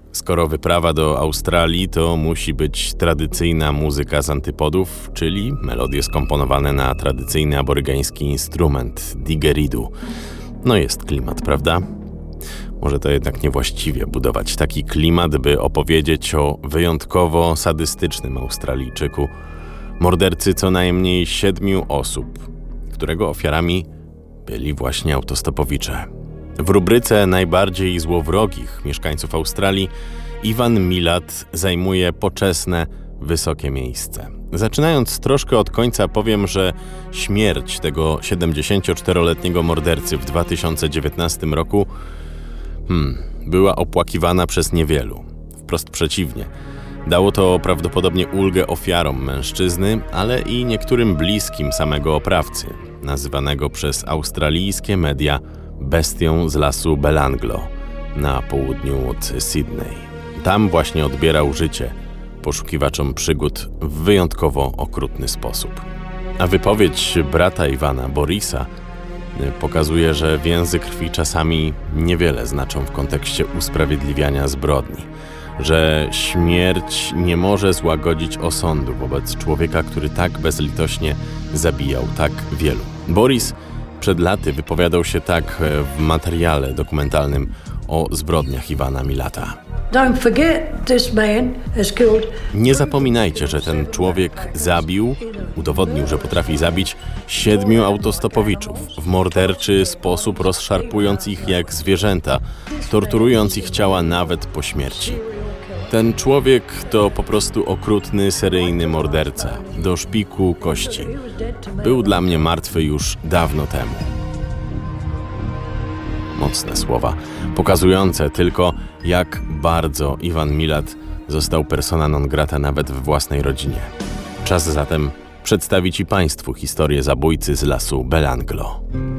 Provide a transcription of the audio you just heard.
Skoro wyprawa do Australii, to musi być tradycyjna muzyka z antypodów, czyli melodie skomponowane na tradycyjny aborygeński instrument didgeridoo. No jest klimat, prawda? Może to jednak niewłaściwie budować taki klimat, by opowiedzieć o wyjątkowo sadystycznym Australijczyku, mordercy co najmniej 7 osób, którego ofiarami byli właśnie autostopowicze. W rubryce najbardziej złowrogich mieszkańców Australii Ivan Milat zajmuje poczesne, wysokie miejsce. Zaczynając troszkę od końca powiem, że śmierć tego 74-letniego mordercy w 2019 roku była opłakiwana przez niewielu. Wprost przeciwnie. Dało to prawdopodobnie ulgę ofiarom mężczyzny, ale i niektórym bliskim samego oprawcy, nazywanego przez australijskie media bestią z lasu Belanglo na południu od Sydney. Tam właśnie odbierał życie poszukiwaczom przygód w wyjątkowo okrutny sposób. A wypowiedź brata Ivana, Borisa, pokazuje, że więzy krwi czasami niewiele znaczą w kontekście usprawiedliwiania zbrodni, że śmierć nie może złagodzić osądu wobec człowieka, który tak bezlitośnie zabijał tak wielu. Boris przed laty wypowiadał się tak w materiale dokumentalnym o zbrodniach Ivana Milata. Nie zapominajcie, że ten człowiek udowodnił, że potrafi zabić 7 autostopowiczów w morderczy sposób, rozszarpując ich jak zwierzęta, torturując ich ciała nawet po śmierci. Ten człowiek to po prostu okrutny, seryjny morderca, do szpiku kości. Był dla mnie martwy już dawno temu. Mocne słowa, pokazujące tylko, jak bardzo Ivan Milat został persona non grata nawet w własnej rodzinie. Czas zatem przedstawić i Państwu historię zabójcy z lasu Belanglo.